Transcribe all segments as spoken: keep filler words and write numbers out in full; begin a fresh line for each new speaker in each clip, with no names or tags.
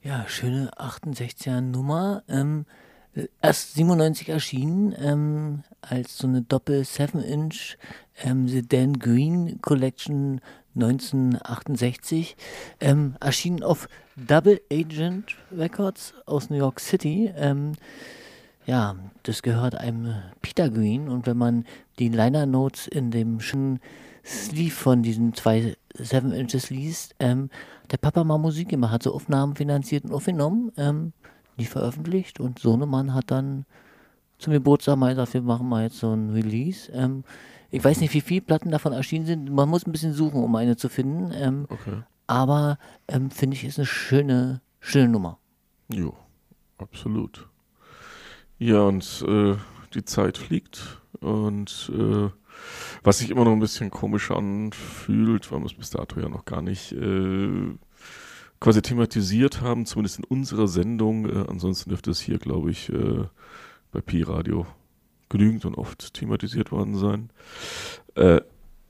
Ja, schöne achtundsechziger Nummer. Ähm, äh, erst siebenundneunzig erschienen, ähm, als so eine Doppel-Seven-Inch ähm, The Dan Green Collection neunzehnhundertachtundsechzig. Ähm, erschienen auf Double Agent Records aus New York City. Ähm, ja, das gehört einem Peter Green, und wenn man die Liner Notes in dem schönen Sleeve von diesen zwei Seven Inches liest, ähm, der Papa mal Musik gemacht, hat so Aufnahmen finanziert und aufgenommen, ähm, nie veröffentlicht, und Sohnemann hat dann zum Geburtstag mal gesagt, wir machen mal jetzt so ein Release. Ähm, ich weiß nicht, wie viele Platten davon erschienen sind, man muss ein bisschen suchen, um eine zu finden, ähm,
Okay.
aber ähm, finde ich, ist eine schöne, schöne Nummer.
Jo, absolut. Ja, und äh, die Zeit fliegt und äh, was sich immer noch ein bisschen komisch anfühlt, weil wir es bis dato ja noch gar nicht äh, quasi thematisiert haben, zumindest in unserer Sendung. Äh, ansonsten dürfte es hier, glaube ich, äh, bei Pi-Radio genügend und oft thematisiert worden sein. Äh,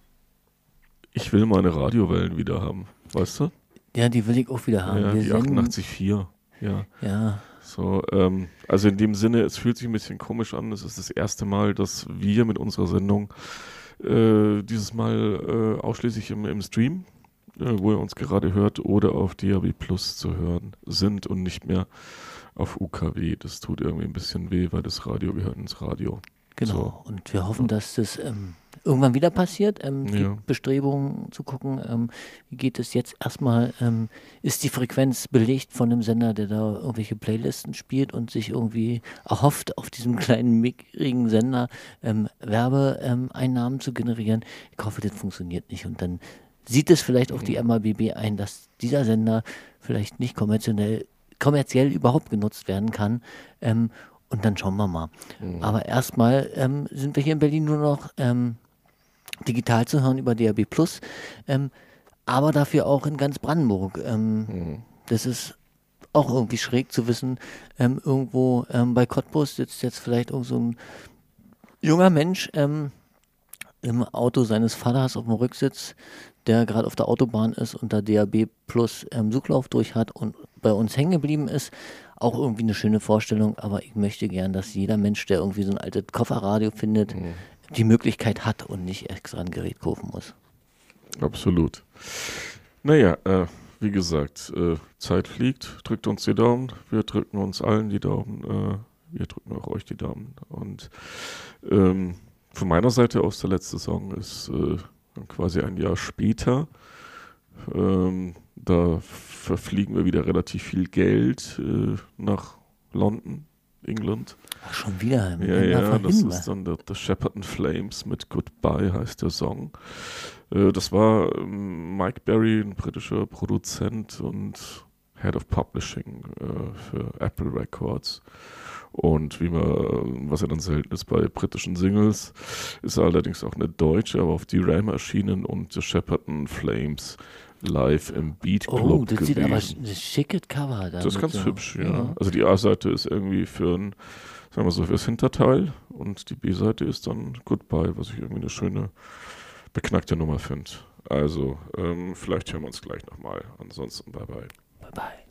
ich will meine Radiowellen wieder haben, weißt du?
Ja, die will ich auch wieder haben.
Ja,
Wir
die
senden,
achtundachtzig Komma vier. Ja.
ja,
So, ähm, also in dem Sinne, es fühlt sich ein bisschen komisch an. Es ist das erste Mal, dass wir mit unserer Sendung äh, dieses Mal äh, ausschließlich im, im Stream, äh, wo ihr uns gerade hört, oder auf D A B Plus zu hören sind und nicht mehr auf U K W. Das tut irgendwie ein bisschen weh, weil das Radio gehört ins Radio. So,
genau. Und wir hoffen, dass das ähm, irgendwann wieder passiert. Ähm, es
ja.
gibt Bestrebungen zu gucken, ähm, wie geht es jetzt erstmal, ähm, ist die Frequenz belegt von einem Sender, der da irgendwelche Playlisten spielt und sich irgendwie erhofft, auf diesem kleinen, mickrigen Sender ähm, Werbeeinnahmen zu generieren. Ich hoffe, das funktioniert nicht. Und dann sieht es vielleicht auch die
Mhm.
M A B B ein, dass dieser Sender vielleicht nicht kommerziell, kommerziell überhaupt genutzt werden kann. Ähm, und dann schauen wir mal.
Mhm.
Aber erstmal ähm, sind wir hier in Berlin nur noch ähm, digital zu hören über D A B Plus, ähm, aber dafür auch in ganz Brandenburg. Ähm,
Mhm.
das ist auch irgendwie schräg zu wissen, ähm, irgendwo ähm, bei Cottbus sitzt jetzt vielleicht irgend so ein junger Mensch ähm, im Auto seines Vaters auf dem Rücksitz, der gerade auf der Autobahn ist und da D A B Plus ähm, Suchlauf durch hat und bei uns hängen geblieben ist. Auch irgendwie eine schöne Vorstellung, aber ich möchte gern, dass jeder Mensch, der irgendwie so ein altes Kofferradio findet,
Mhm.
die Möglichkeit hat und nicht extra ein Gerät kaufen muss.
Absolut. Naja, äh, wie gesagt, äh, Zeit fliegt, drückt uns die Daumen, wir drücken uns allen die Daumen, äh, wir drücken auch euch die Daumen. Und ähm, von meiner Seite aus, der letzte Song ist äh, quasi ein Jahr später. Ähm, da verfliegen wir wieder relativ viel Geld äh, nach London, England.
Ach, schon wieder.
Ja,
Wenn wir
ja, das
vorhin
ist
war.
dann der, der Shepperton Flames mit Goodbye heißt der Song. Äh, das war ähm, Mike Berry, ein britischer Produzent und Head of Publishing äh, für Apple Records. Und wie man, was ja dann selten ist bei britischen Singles, ist er allerdings auch eine deutsche, aber auf die Ram erschienen und The Shepperton Flames live im Beat
Oh,
Club
das sieht aber
gewesen.
sch- ein schickes Cover da.
Das ist
mit
ganz
so.
hübsch, ja. Also die A-Seite ist irgendwie für ein, sagen wir so, fürs Hinterteil und die B-Seite ist dann Goodbye, was ich irgendwie eine schöne, beknackte Nummer finde. Also, ähm, vielleicht hören wir uns gleich nochmal. Ansonsten, bye bye.
Bye bye.